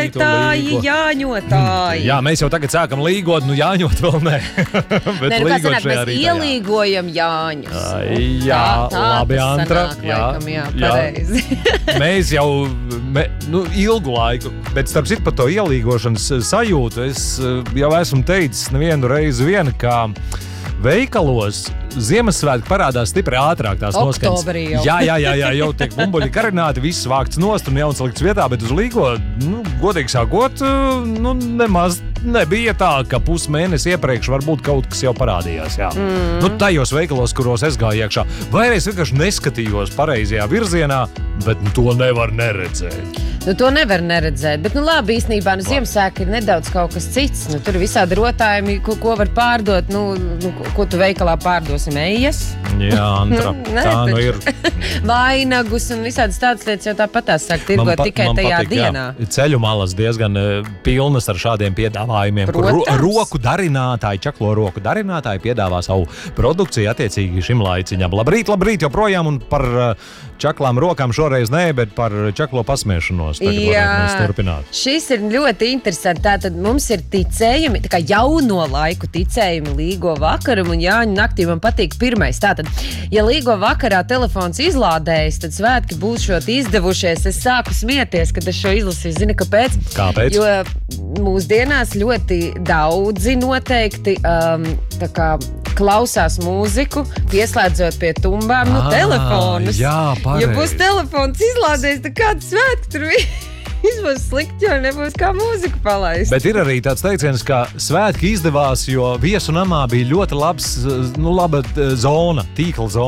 Jāņotāji. Jā, mēs jau tagad sākam līgot, jāņot vēl nē. Bet Nē, līgot mēs šajā rītā, ielīgojam Jāņus. Jā, tā labi, tas Antra. sanāk, laikam, jā, pareizi. Mēs jau ilgu laiku, bet starp citu par to ielīgošanas sajūtu, es jau esmu teicis nevienu reizi ka veikalos Ziemassvētki parādās stipri ātrāk tās noskaņas. Oktobrī jau. Jā, jau tiek bumbuļi karināti, viss vākts nost un jauns likts vietā, bet uz Līgo, godīgi sākot, nemaz nebija tā, ka pusmēnesi iepriekš varbūt kaut kas jau parādījās, jā. Tajos veikalos, kuros es gāju iekšā. Vai es vienkārši neskatījos pareizajā virzienā, bet to nevar neredzēt. To nevar neredzēt, bet labi, īstenībā Ziemassvētki ir nedaudz kaut kas cits. Tur ir visādi rotājumi, ko var pārdot, ko tu veikalā pārdosim, ejas. Jā, Antra, tā ir. Vainagus un visādas tādas lietas jau tāpatās sāk tirgot tikai tajā dienā. Jā. Ceļu malas diezgan pilnas ar šādiem piedāvājumiem, kur roku darinātāji, čaklo roku darinātāji piedāvā savu produkciju attiecīgi šim laiciņam. Labrīt, joprojām un par čaklām rokām šoreiz nē, bet par čaklo pasmiešanos. Šis ir ļoti interesanti. Tātad mums ir ticējumi, tā kā jauno laiku ticējumi Līgo vakaram un Jāņu naktī man patīk pirmais. Tātad, ja Līgo vakarā telefons izlādējas, tad svētki būšot izdevušies. Es sāku smieties, kad es šo izlasīju. Zini, kāpēc? Kāpēc? Jo mūsdienās ļoti daudzi noteikti tā kā klausās mūziku, pieslēdzot pie tumbām telefonus. Jā, pareizi. Ja būs telefons izlādējis, tad kāds svētki tur izbūs slikti, jo nebūs kā mūziku palaist. Bet ir arī tāds teiciens, ka svētki izdevās, jo viesu namā bija ļoti laba zona, tīkla zona.